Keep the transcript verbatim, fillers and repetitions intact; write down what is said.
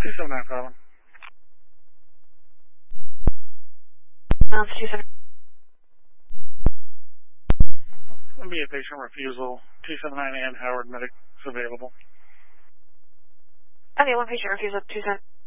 two seven nine five one. Um, two seven. It'll be a patient refusal. two seven nine and Howard Medics available. Okay, one patient refusal, two seven.